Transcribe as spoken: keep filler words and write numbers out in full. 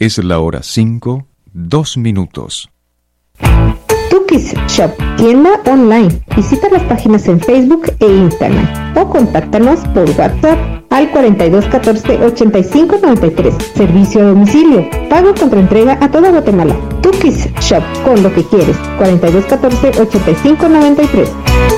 Es la hora cinco, dos minutos. Tukis Shop, tienda online. Visita las páginas en Facebook e Instagram o contáctanos por WhatsApp al cuarenta y dos catorce ochenta y cinco noventa y tres. Servicio a domicilio. Pago contra entrega a toda Guatemala. Tukis Shop, con lo que quieres. cuarenta y dos catorce ochenta y cinco noventa y tres.